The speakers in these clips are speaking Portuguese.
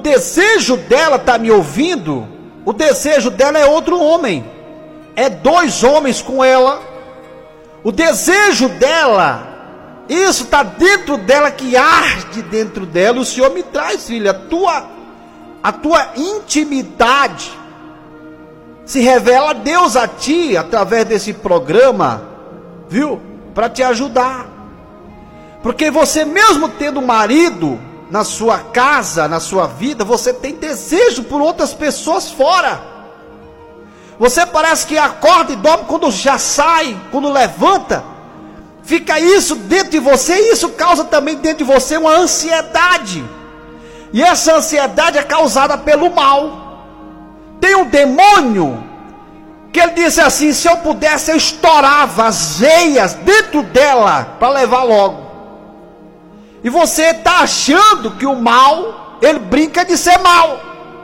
desejo dela, está me ouvindo? O desejo dela é outro homem. É 2 homens com ela. O desejo dela, isso está dentro dela, que arde dentro dela. O Senhor me traz, filha, a tua intimidade. Se revela Deus a ti através desse programa, viu? Para te ajudar. Porque você mesmo tendo marido na sua casa, na sua vida, você tem desejo por outras pessoas fora. Você parece que acorda e dorme, quando já sai, quando levanta, fica isso dentro de você, e isso causa também dentro de você uma ansiedade. E essa ansiedade é causada pelo mal. Tem um demônio que ele disse assim: se eu pudesse, eu estourava as veias dentro dela para levar logo. E você está achando que o mal, ele brinca de ser mal.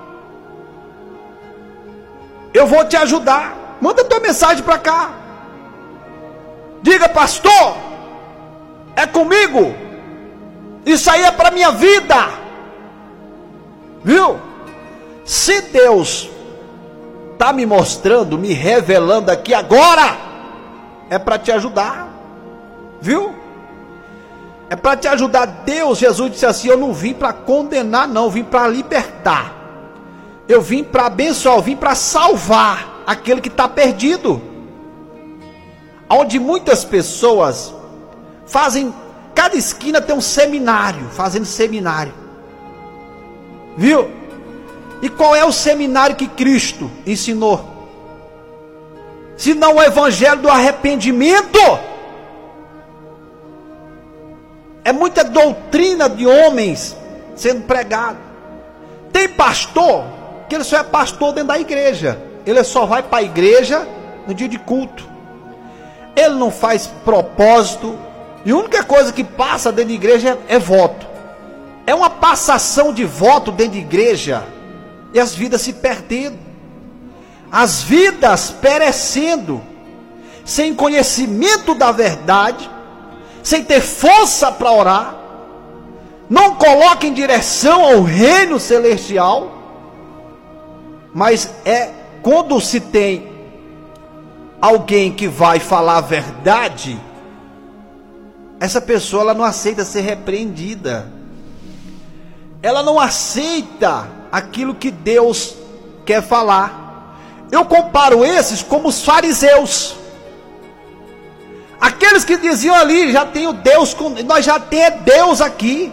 Eu vou te ajudar. Manda tua mensagem para cá. Diga: pastor, é comigo. Isso aí é para minha vida. Viu? Se Deus está me mostrando, me revelando aqui agora, é para te ajudar. Viu? É para te ajudar. Jesus disse assim: eu não vim para condenar, não, eu vim para libertar. Eu vim para abençoar, eu vim para salvar aquele que está perdido. Onde muitas pessoas fazem, cada esquina tem um seminário, fazendo seminário. Viu? E qual é o seminário que Cristo ensinou? Se não o evangelho do arrependimento. É muita doutrina de homens sendo pregado. Tem pastor que ele só é pastor dentro da igreja. Ele só vai para a igreja no dia de culto. Ele não faz propósito. E a única coisa que passa dentro de igreja é voto. É uma passação de voto dentro de igreja. E as vidas se perdendo. As vidas perecendo. Sem conhecimento da verdade. Sem ter força para orar. Não coloca em direção ao reino celestial. Mas é quando se tem alguém que vai falar a verdade, essa pessoa ela não aceita ser repreendida. Ela não aceita aquilo que Deus quer falar. Eu comparo esses como os fariseus. Aqueles que diziam ali: já tenho Deus, nós já temos Deus aqui.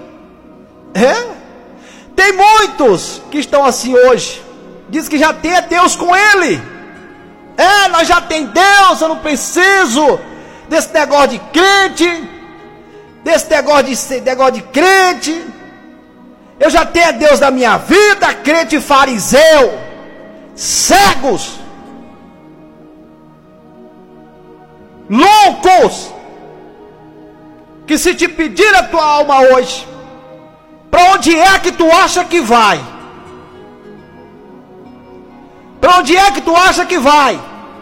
Tem muitos que estão assim hoje. Diz que já tem Deus com ele. Nós já tem Deus, eu não preciso desse negócio de crente, desse negócio de crente. Eu já tenho Deus na minha vida. Crente fariseu, cegos, loucos, que se te pedir a tua alma hoje, para onde é que tu acha que vai? Para onde é que tu acha que vai?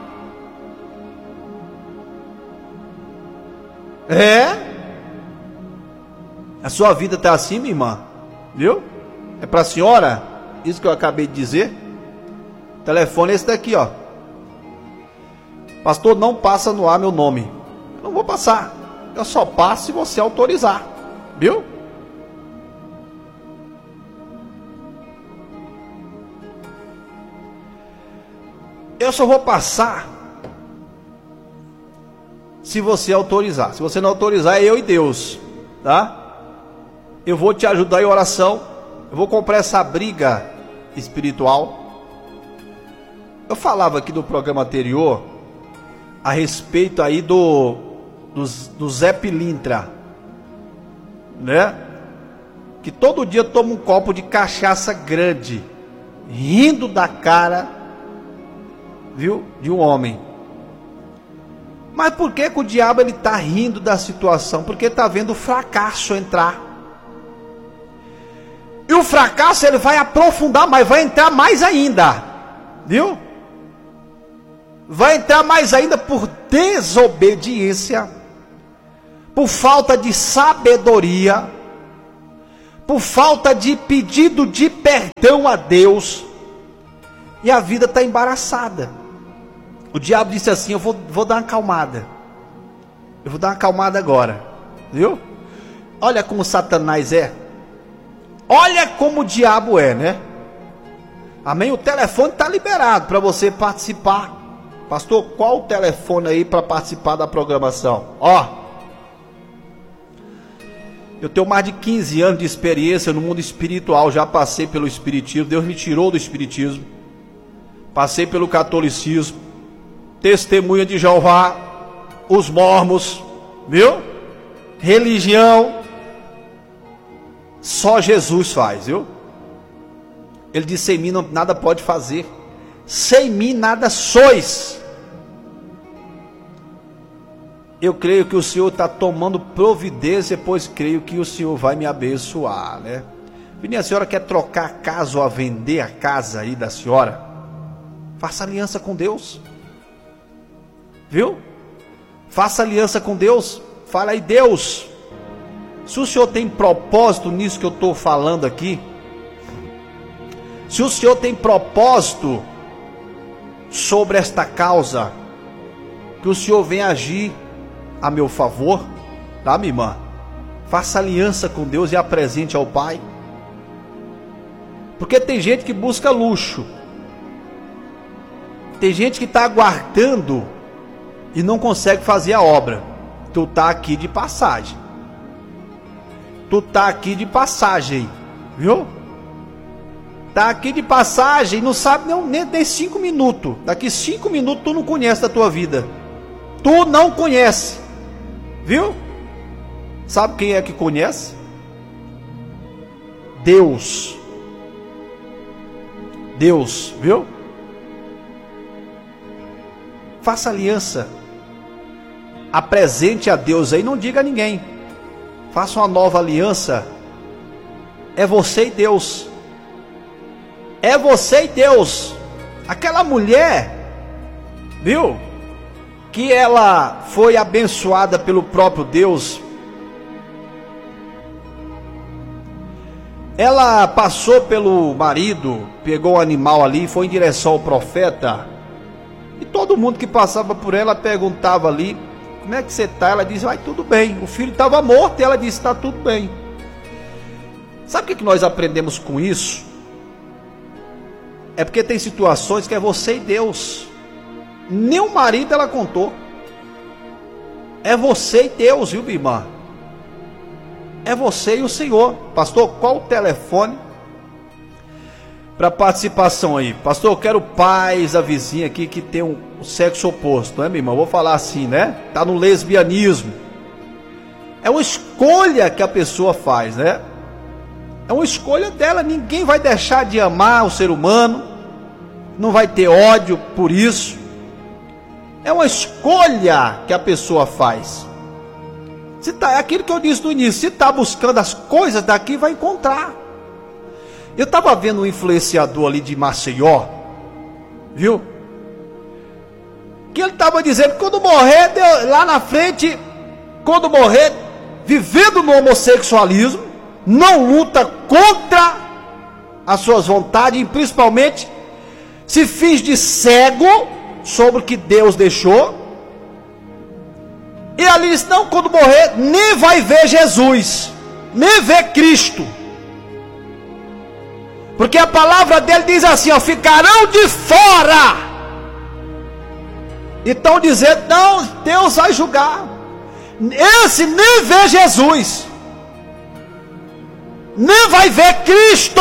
A sua vida está assim, minha irmã. Viu? É para a senhora isso que eu acabei de dizer. O telefone é esse daqui, ó. Pastor, não passa no ar meu nome. Eu não vou passar. Eu só passo se você autorizar. Viu? Eu só vou passar se você autorizar. Se você não autorizar, é eu e Deus, tá? Eu vou te ajudar em oração. Eu vou comprar essa briga espiritual. Eu falava aqui no programa anterior a respeito aí do Zé Pilintra, né? Que todo dia toma um copo de cachaça grande, rindo da cara, viu, de um homem. Mas por que o diabo ele está rindo da situação? Porque está vendo o fracasso entrar. E o fracasso ele vai aprofundar mais, vai entrar mais ainda, viu? Vai entrar mais ainda por desobediência, por falta de sabedoria, por falta de pedido de perdão a Deus, e a vida está embaraçada. O diabo disse assim: eu vou dar uma acalmada, eu vou dar uma acalmada agora, viu? Olha como Satanás é, olha como o diabo é, né? Amém? O telefone está liberado para você participar. Pastor, qual o telefone aí para participar da programação? Eu tenho mais de 15 anos de experiência no mundo espiritual, já passei pelo espiritismo, Deus me tirou do espiritismo, passei pelo catolicismo, testemunha de Jeová, os mormons, viu? Religião, só Jesus faz, viu? Ele disse: sem mim nada pode fazer, sem mim nada sois. Eu creio que o Senhor está tomando providência, pois creio que o Senhor vai me abençoar, né? Menina, a senhora quer trocar a casa ou a vender a casa aí da senhora? Faça aliança com Deus, viu? Faça aliança com Deus. Fala aí: Deus, se o Senhor tem propósito nisso que eu estou falando aqui, se o Senhor tem propósito sobre esta causa, que o Senhor venha agir a meu favor, tá, minha irmã? Faça aliança com Deus e apresente ao Pai. Porque tem gente que busca luxo, tem gente que está aguardando e não consegue fazer a obra. Tu está aqui de passagem, tu está aqui de passagem, viu? Está aqui de passagem, não sabe nem 5 minutos. Daqui 5 minutos tu não conhece da tua vida, tu não conhece, viu? Sabe quem é que conhece? Deus. Deus, viu? Faça aliança, apresente a Deus aí, não diga a ninguém. Faça uma nova aliança. É você e Deus. É você e Deus. Aquela mulher, viu? Que ela foi abençoada pelo próprio Deus. Ela passou pelo marido, pegou o animal ali, foi em direção ao profeta. E todo mundo que passava por ela perguntava ali: como é que você está? Ela disse: vai tudo bem. O filho estava morto e ela disse: está tudo bem. Sabe o que nós aprendemos com isso? É porque tem situações que é você e Deus. Nem o marido ela contou. É você e Deus, viu, minha irmã? É você e o Senhor. Pastor, qual o telefone para participação aí? Pastor, eu quero paz, a vizinha aqui que tem um sexo oposto, não é, minha irmã? Vou falar assim, né? Tá no lesbianismo. É uma escolha que a pessoa faz, né? É uma escolha dela. Ninguém vai deixar de amar o ser humano, não vai ter ódio por isso. É uma escolha que a pessoa faz. Se tá, é aquilo que eu disse no início: se está buscando as coisas daqui, vai encontrar. Eu estava vendo um influenciador ali de Maceió, viu? Que ele estava dizendo que quando morrer, lá na frente, quando morrer, vivendo no homossexualismo, não luta contra as suas vontades, e principalmente se finge de cego sobre o que Deus deixou. E ali diz: não, quando morrer, nem vai ver Jesus, nem ver Cristo. Porque a palavra dele diz assim, ó: ficarão de fora. E estão dizendo: não, Deus vai julgar. Esse nem vê Jesus, nem vai ver Cristo.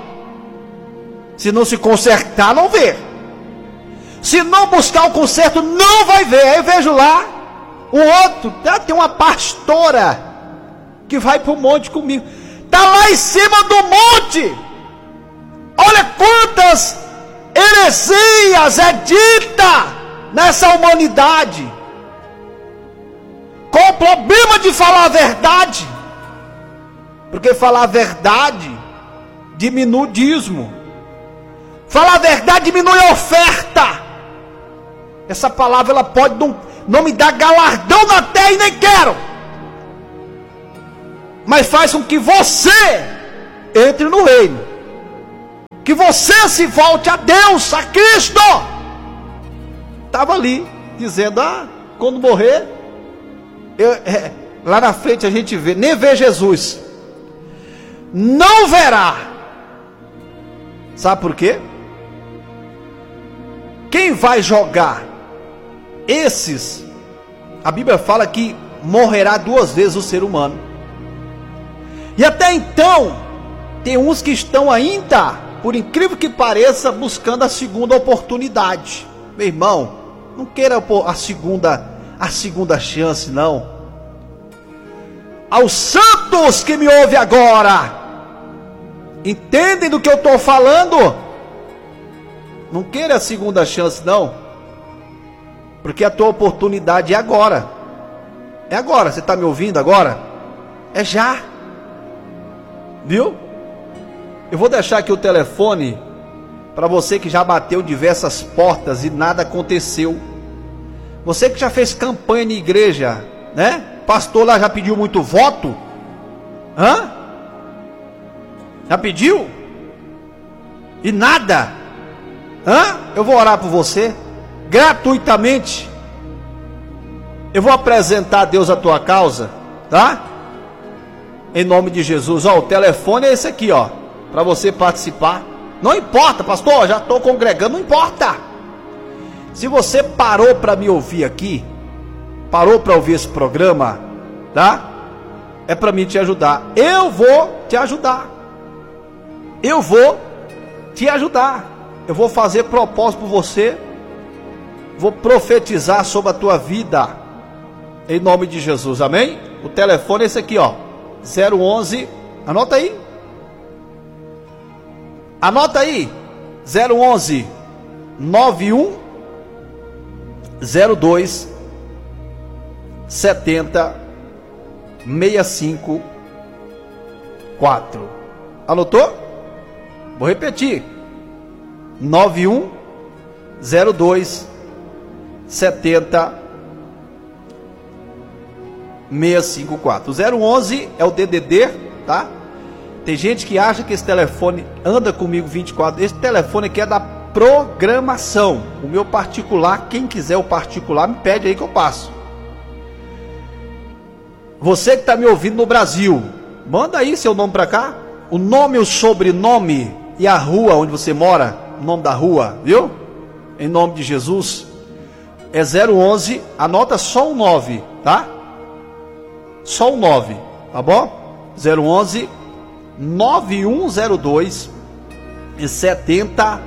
Se não se consertar, não vê. Se não buscar o conserto, não vai ver. Aí eu vejo lá o outro, tem uma pastora que vai para o monte comigo. Está lá em cima do monte. Olha quantas heresias é dita nessa humanidade, com o problema de falar a verdade. Porque falar a verdade diminui o dízimo. Falar a verdade diminui a oferta. Essa palavra ela pode não me dar galardão na terra, e nem quero, mas faz com que você entre no reino. Que você se volte a Deus, a Cristo. Estava ali, dizendo, quando morrer, lá na frente a gente vê, nem vê Jesus. Não verá. Sabe por quê? Quem vai jogar esses, a Bíblia fala que morrerá 2 vezes o ser humano. E até então, tem uns que estão ainda, por incrível que pareça, buscando a segunda oportunidade. Meu irmão, não queira a segunda chance, não. Aos santos que me ouvem agora, entendem do que eu estou falando? Não queira a segunda chance, não. Porque a tua oportunidade é agora. É agora, você está me ouvindo agora? É já. Viu? Eu vou deixar aqui o telefone para você que já bateu diversas portas e nada aconteceu. Você que já fez campanha na igreja, né? Pastor lá já pediu muito voto. Já pediu? E nada. Eu vou orar por você gratuitamente. Eu vou apresentar a Deus a tua causa, tá? Em nome de Jesus. O telefone é esse aqui, para você participar. Não importa, pastor, já estou congregando, não importa. Se você parou para me ouvir aqui, parou para ouvir esse programa, tá? É para mim te ajudar. Eu vou te ajudar. Eu vou te ajudar. Eu vou fazer propósito por você. Vou profetizar sobre a tua vida. Em nome de Jesus, amém? O telefone é esse aqui, 011. Anota aí. Anota aí. 011 91 02 70 65 4. Anotou? Vou repetir. 91 02 70 654. 011 é o DDD, tá? Tem gente que acha que esse telefone anda comigo 24. Esse telefone aqui é da programação. O meu particular, quem quiser o particular, me pede aí que eu passo. Você que está me ouvindo no Brasil, manda aí seu nome para cá. O nome, o sobrenome e a rua onde você mora. O nome da rua, viu? Em nome de Jesus. É 011, anota só um 9, tá? Só um 9, tá bom? 011 9102 e 70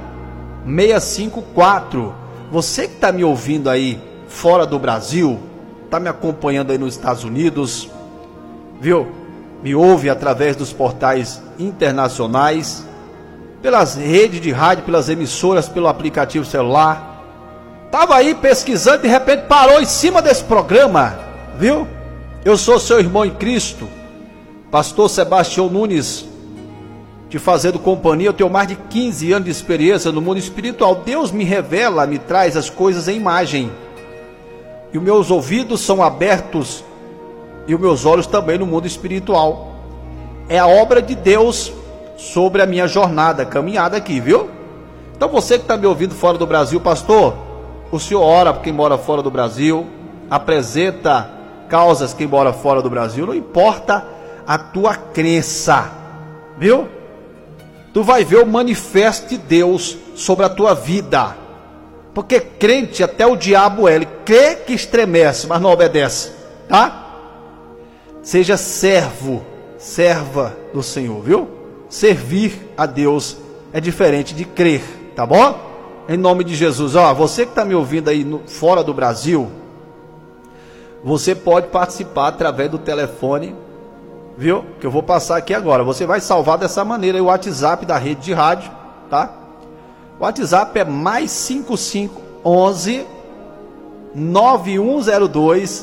654. Você que está me ouvindo aí fora do Brasil, está me acompanhando aí nos Estados Unidos, viu? Me ouve através dos portais internacionais, pelas redes de rádio, pelas emissoras, pelo aplicativo celular. Estava aí pesquisando e de repente parou em cima desse programa, viu? Eu sou seu irmão em Cristo, pastor Sebastião Nunes, te fazendo companhia. Eu tenho mais de 15 anos de experiência no mundo espiritual. Deus me revela, me traz as coisas em imagem. E os meus ouvidos são abertos e os meus olhos também no mundo espiritual. É a obra de Deus sobre a minha jornada, caminhada aqui, viu? Então você que está me ouvindo fora do Brasil, pastor, o senhor ora por quem mora fora do Brasil, apresenta causas quem mora fora do Brasil, não importa a tua crença, viu? Tu vai ver o manifesto de Deus sobre a tua vida, porque crente até o diabo ele crê que estremece, mas não obedece, tá? Seja servo, serva do Senhor, viu? Servir a Deus é diferente de crer, tá bom? Em nome de Jesus, você que está me ouvindo aí fora do Brasil, você pode participar através do telefone, viu? Que eu vou passar aqui agora. Você vai salvar dessa maneira aí o WhatsApp da rede de rádio, tá? O WhatsApp é mais 5511 9102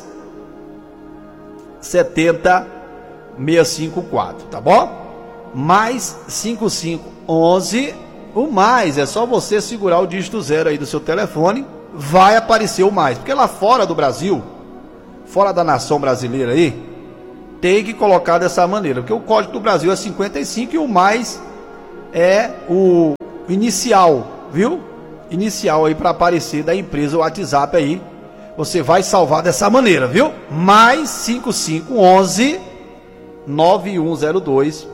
70 654, tá bom? Mais 5511, o mais é só você segurar o dígito 0 aí do seu telefone, vai aparecer o mais, porque lá fora do Brasil, fora da nação brasileira aí, tem que colocar dessa maneira, porque o código do Brasil é 55 e o mais é o inicial, viu? Inicial aí para aparecer da empresa, o WhatsApp aí. Você vai salvar dessa maneira, viu? Mais 5511 9102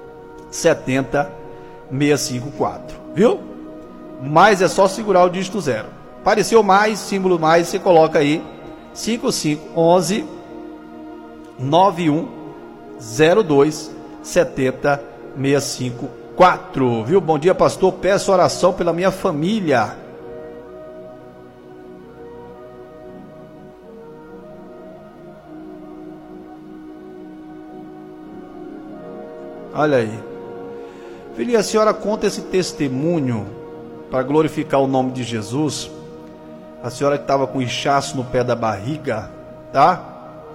70654, viu? Mais é só segurar o dígito 0. Apareceu mais, símbolo mais, você coloca aí 5511 9102 70654, viu? Bom dia, pastor. Peço oração pela minha família. Olha aí. Filha, a senhora conta esse testemunho para glorificar o nome de Jesus. A senhora que estava com inchaço no pé da barriga, tá?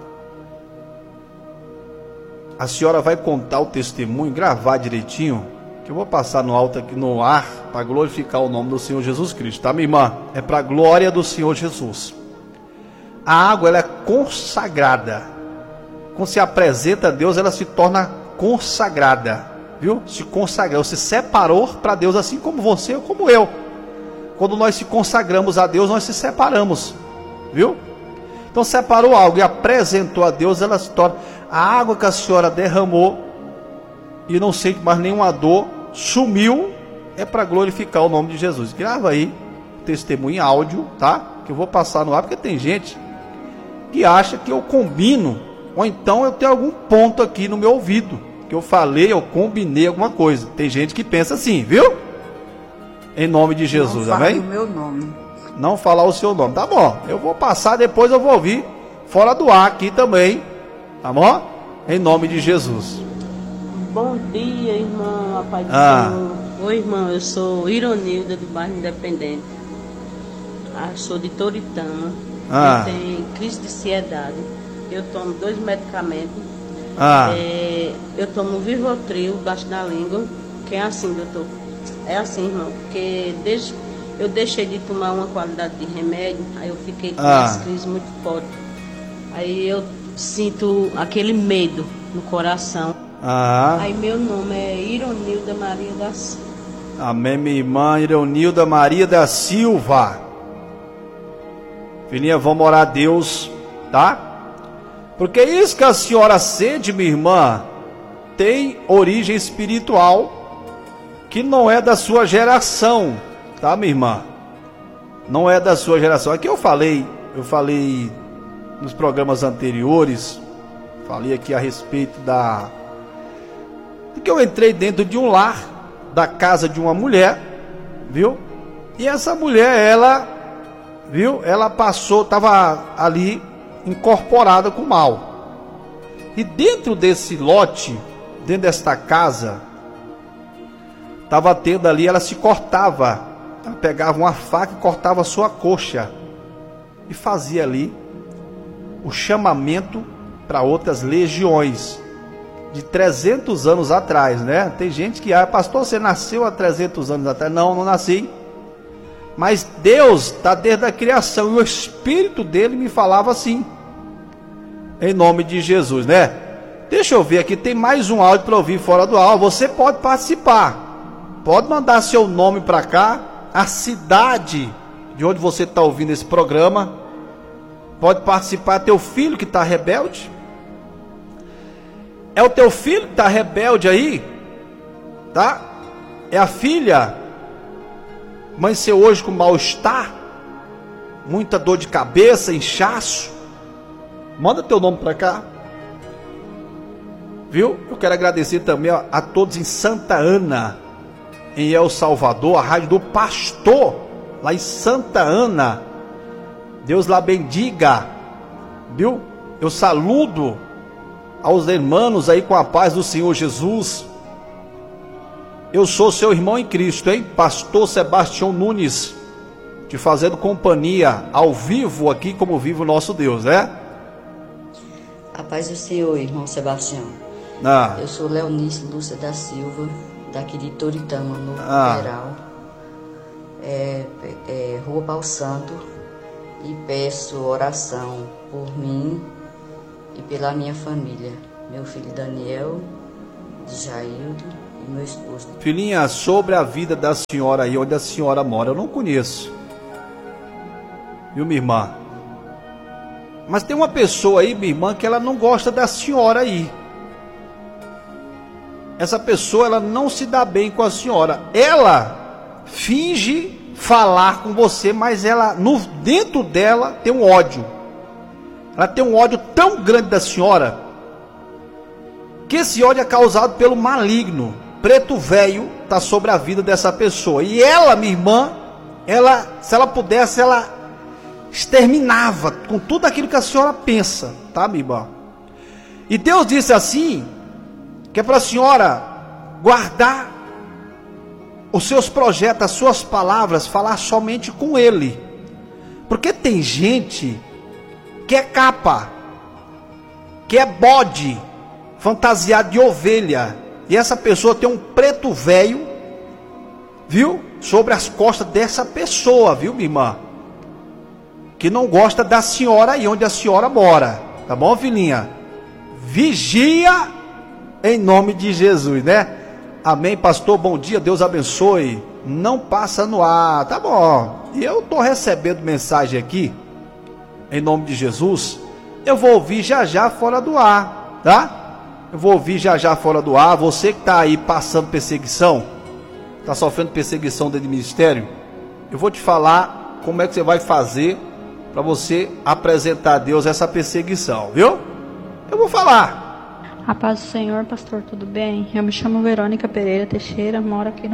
A senhora vai contar o testemunho, gravar direitinho, que eu vou passar no alto aqui no ar para glorificar o nome do Senhor Jesus Cristo, tá, minha irmã? É para a glória do Senhor Jesus. A água, ela é consagrada. Quando se apresenta a Deus, ela se torna consagrada, viu? Se consagrou, se separou para Deus, assim como você ou como eu. Quando nós se consagramos a Deus, nós se separamos, viu? Então separou algo e apresentou a Deus, ela se torna. A água que a senhora derramou e não sente mais nenhuma dor, sumiu, é para glorificar o nome de Jesus. Grava aí o testemunho em áudio, tá? Que eu vou passar no ar, porque tem gente que acha que eu combino, ou então eu tenho algum ponto aqui no meu ouvido, que eu falei, eu combinei alguma coisa. Tem gente que pensa assim, viu? Em nome de Jesus, amém? Não fala o meu nome. Não falar o seu nome, tá bom. Eu vou passar, depois eu vou ouvir fora do ar aqui também, tá bom? Em nome de Jesus. Bom dia, irmão, a paz do Senhor. Oi, irmão, eu sou Ironilda, do bairro Independente. Sou de Toritama. Eu tenho crise de ansiedade. Eu tomo 2 medicamentos. Eu tomo Vivotril, baixo da língua. Que é assim, doutor. É assim, irmão, porque eu deixei de tomar uma qualidade de remédio, aí eu fiquei com umas crises muito fortes. Aí eu sinto aquele medo no coração. Aí meu nome é Ironilda Maria da Silva. Amém, minha irmã Ironilda Maria da Silva. Filhinha, vamos orar a Deus, tá? Porque isso que a senhora sente, minha irmã, tem origem espiritual, que não é da sua geração, tá, minha irmã? Não é da sua geração. Aqui eu falei nos programas anteriores, falei aqui a respeito de que eu entrei dentro de um lar, da casa de uma mulher, viu? E essa mulher, ela passou, estava ali incorporada com o mal. E dentro desse lote, dentro desta casa, estava tendo ali, ela se cortava, ela pegava uma faca e cortava a sua coxa e fazia ali o chamamento para outras legiões de 300 anos atrás, né? Tem gente que, pastor, você nasceu há 300 anos atrás. Não nasci, mas Deus está desde a criação, e o Espírito dele me falava assim, em nome de Jesus, né? Deixa eu ver aqui, tem mais um áudio para ouvir fora do áudio. Você pode participar. Pode mandar seu nome para cá, a cidade de onde você está ouvindo esse programa. Pode participar. Teu filho que está rebelde? É o teu filho que está rebelde aí? Tá? É a filha? Amanheceu hoje com mal-estar? Muita dor de cabeça, inchaço? Manda teu nome para cá. Viu? Eu quero agradecer também a todos em Santa Ana, em El Salvador, a rádio do pastor, lá em Santa Ana. Deus lá bendiga, viu? Eu saludo aos irmãos aí com a paz do Senhor Jesus. Eu sou seu irmão em Cristo, hein? Pastor Sebastião Nunes, te fazendo companhia ao vivo aqui, como vive o nosso Deus, né? A paz do Senhor, irmão Sebastião. Eu sou Leonice Lúcia da Silva, daqui de Toritama, no Geral, Rua Pau Santo, e peço oração por mim e pela minha família. meu filho Daniel, Jaildo e meu esposo. Filhinha, sobre a vida da senhora aí, onde a senhora mora, eu não conheço. Viu, minha irmã? Mas tem uma pessoa aí, minha irmã, que ela não gosta da senhora aí. Essa pessoa, ela não se dá bem com a senhora. Ela finge falar com você, mas ela, dentro dela, tem um ódio. Ela tem um ódio tão grande da senhora, que esse ódio é causado pelo maligno. Preto velho está sobre a vida dessa pessoa. E ela, minha irmã, se ela pudesse, ela exterminava com tudo aquilo que a senhora pensa, tá, minha irmã? E Deus disse assim, que é para a senhora guardar os seus projetos, as suas palavras, falar somente com Ele. Porque tem gente que é capa, que é bode, fantasiado de ovelha, e essa pessoa tem um preto velho, viu? Sobre as costas dessa pessoa, viu, minha irmã? Que não gosta da senhora aí onde a senhora mora, tá bom, filhinha? Vigia em nome de Jesus, né? Amém, pastor, bom dia, Deus abençoe. Não passa no ar, tá bom. E eu tô recebendo mensagem aqui, em nome de Jesus. Eu vou ouvir já já fora do ar, tá? Eu vou ouvir já já fora do ar. Você que tá aí passando perseguição, tá sofrendo perseguição dentro do ministério, eu vou te falar como é que você vai fazer para você apresentar a Deus essa perseguição, viu? Eu vou falar. A paz do Senhor, pastor, tudo bem? Eu me chamo Verônica Pereira Teixeira, moro aqui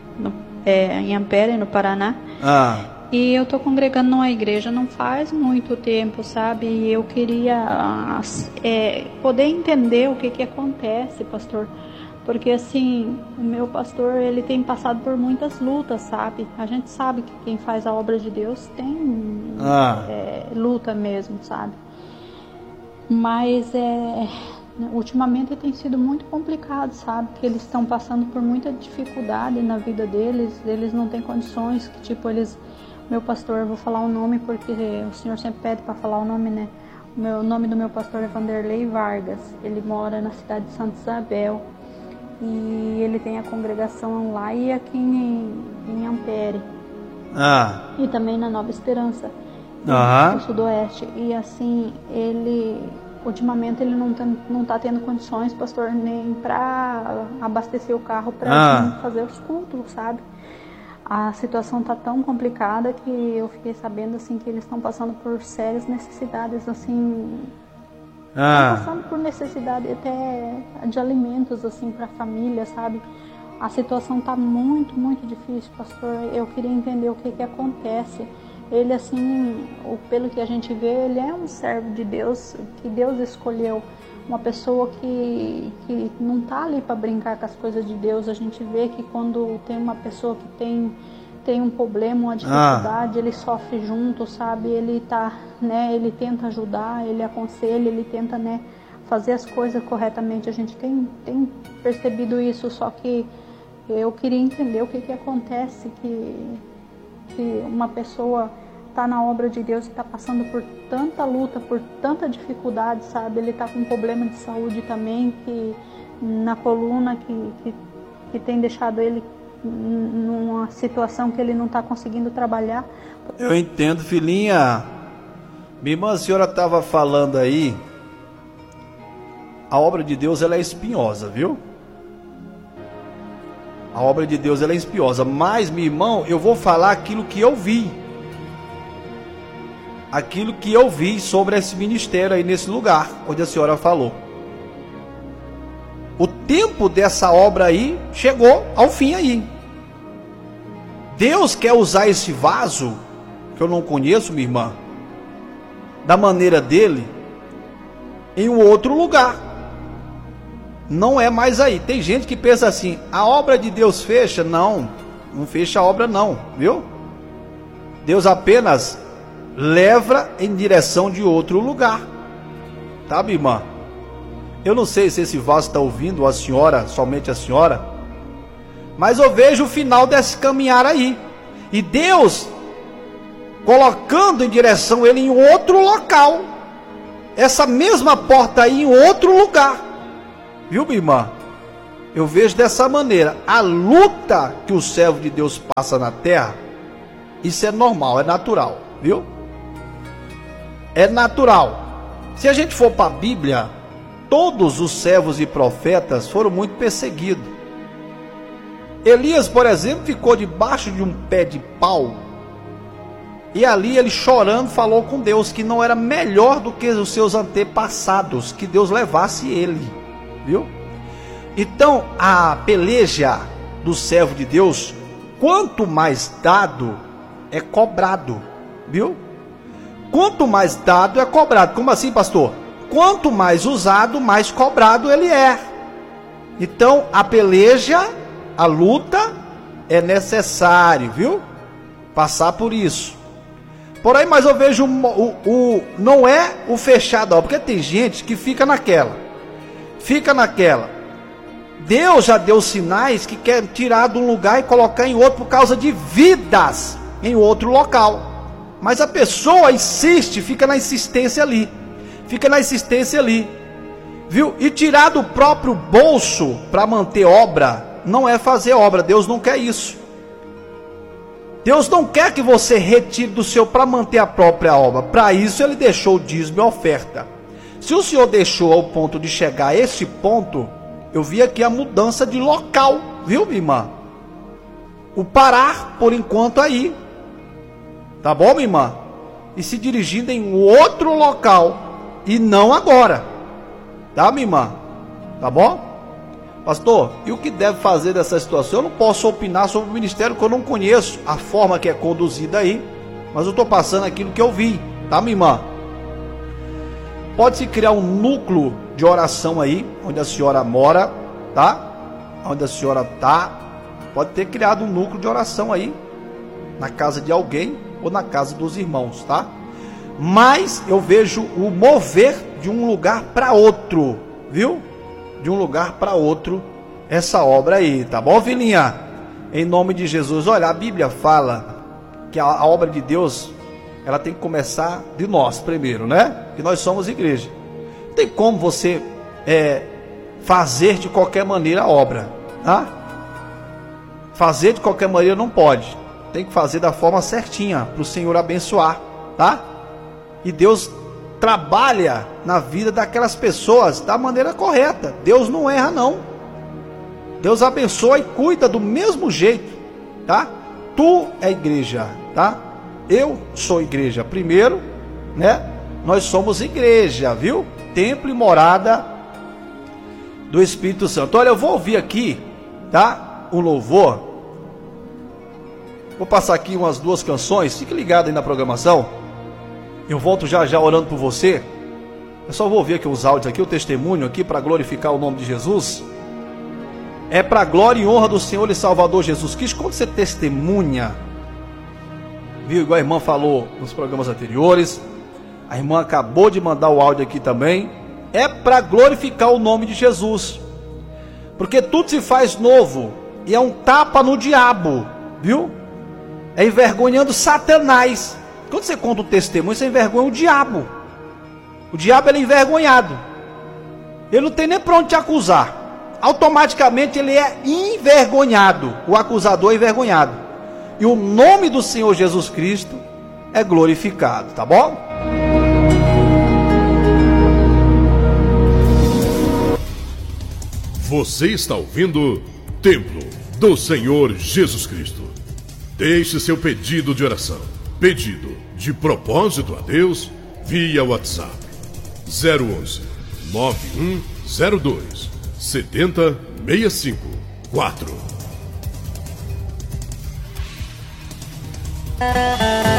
em Ampere, no Paraná. E eu tô congregando numa igreja não faz muito tempo, sabe? E eu queria poder entender o que acontece, pastor. Porque assim, o meu pastor, ele tem passado por muitas lutas, sabe? A gente sabe que quem faz a obra de Deus tem luta mesmo, sabe? Mas ultimamente tem sido muito complicado, sabe? Que eles estão passando por muita dificuldade na vida deles. Eles não têm condições, que tipo, meu pastor, eu vou falar o nome porque o senhor sempre pede para falar o nome, né? O nome do meu pastor é Vanderlei Vargas. Ele mora na cidade de Santa Isabel. E ele tem a congregação lá e aqui em Ampere. E também na Nova Esperança, no Sudoeste. E assim, ultimamente ele não tá tendo condições, pastor, nem para abastecer o carro para fazer os cultos, sabe? A situação tá tão complicada que eu fiquei sabendo assim que eles estão passando por sérias necessidades, assim, passando por necessidade até de alimentos assim para a família, sabe? A situação tá muito, muito difícil, pastor. Eu queria entender o que acontece. Ele, assim, pelo que a gente vê, ele é um servo de Deus, que Deus escolheu, uma pessoa que não tá ali para brincar com as coisas de Deus. A gente vê que quando tem uma pessoa que tem um problema, uma dificuldade, ele sofre junto, sabe? Ele tá, né? Ele tenta ajudar, ele aconselha, ele tenta, né, fazer as coisas corretamente. A gente tem percebido isso, só que eu queria entender o que acontece, que uma pessoa está na obra de Deus e está passando por tanta luta, por tanta dificuldade, sabe? Ele está com um problema de saúde também, que na coluna, que tem deixado ele numa situação que ele não está conseguindo trabalhar. Eu entendo, filhinha. Minha irmã, a senhora estava falando aí, a obra de Deus, ela é espinhosa, viu? A obra de Deus, ela é espinhosa. Mas, meu irmão, eu vou falar aquilo que eu vi. Aquilo que eu vi sobre esse ministério aí nesse lugar onde a senhora falou. O tempo dessa obra aí chegou ao fim aí. Deus quer usar esse vaso, que eu não conheço, minha irmã, da maneira dele, em um outro lugar. Não é mais aí. Tem gente que pensa assim, a obra de Deus fecha. Não fecha a obra não, viu? Deus apenas leva em direção de outro lugar, tá, minha irmã? Eu não sei se esse vaso está ouvindo a senhora, somente a senhora, mas eu vejo o final desse caminhar aí, e Deus colocando em direção ele em outro local, essa mesma porta aí em outro lugar. Viu, minha irmã? Eu vejo dessa maneira. A luta que o servo de Deus passa na terra, isso é normal, é natural, viu? É natural. Se a gente for para a Bíblia, todos os servos e profetas foram muito perseguidos. Elias, por exemplo, ficou debaixo de um pé de pau. E ali ele chorando falou com Deus que não era melhor do que os seus antepassados, que Deus levasse ele, viu? Então a peleja do servo de Deus, quanto mais dado é cobrado, viu? Quanto mais dado é cobrado. Como assim, pastor? Quanto mais usado, mais cobrado ele é. Então a peleja, a luta é necessário, viu? Passar por isso. Porém, mas eu vejo não é o fechado, porque tem gente que fica naquela. Deus já deu sinais que quer tirar de um lugar e colocar em outro por causa de vidas em outro local. Mas a pessoa insiste, fica na insistência ali. Viu? E tirar do próprio bolso para manter obra não é fazer obra. Deus não quer isso. Deus não quer que você retire do seu para manter a própria obra. Para isso ele deixou o dízimo e a oferta. Se o Senhor deixou ao ponto de chegar a esse ponto, eu vi aqui a mudança de local, viu, minha irmã? O parar por enquanto aí. Tá bom, minha irmã? E se dirigindo em outro local e não agora. Tá, minha irmã? Tá bom? Pastor, e o que deve fazer dessa situação? Eu não posso opinar sobre o ministério que eu não conheço a forma que é conduzida aí, mas eu estou passando aquilo que eu vi, tá, minha irmã? Pode-se criar um núcleo de oração aí, onde a senhora mora, tá? Onde a senhora tá, pode ter criado um núcleo de oração aí, na casa de alguém ou na casa dos irmãos, tá? Mas eu vejo o mover de um lugar para outro, viu? De um lugar para outro, essa obra aí, tá bom, filhinha? Em nome de Jesus. Olha, a Bíblia fala que a obra de Deus, ela tem que começar de nós primeiro, né? Que nós somos igreja. Não tem como você fazer de qualquer maneira a obra, tá? Fazer de qualquer maneira não pode. Tem que fazer da forma certinha, para o Senhor abençoar, tá? E Deus trabalha na vida daquelas pessoas da maneira correta. Deus não erra, não. Deus abençoa e cuida do mesmo jeito, tá? Tu é igreja, tá? Eu sou igreja. Primeiro, né? Nós somos igreja, viu? Templo e morada do Espírito Santo. Olha, eu vou ouvir aqui, tá? Um louvor. Vou passar aqui umas 2 canções. Fique ligado aí na programação. Eu volto já orando por você. Eu só vou ouvir aqui os áudios aqui, o testemunho aqui, para glorificar o nome de Jesus. É para a glória e honra do Senhor e Salvador Jesus Cristo. Quando você testemunha, viu, igual a irmã falou nos programas anteriores, a irmã acabou de mandar o áudio aqui também, é para glorificar o nome de Jesus. Porque tudo se faz novo, e é um tapa no diabo, viu? É envergonhando Satanás. Quando você conta o testemunho, você envergonha o diabo. O diabo, ele é envergonhado. Ele não tem nem para onde te acusar. Automaticamente ele é envergonhado. O acusador é envergonhado. E o nome do Senhor Jesus Cristo é glorificado, tá bom? Você está ouvindo Templo do Senhor Jesus Cristo. Deixe seu pedido de oração, pedido de propósito a Deus, via WhatsApp 011 9102 7065 4.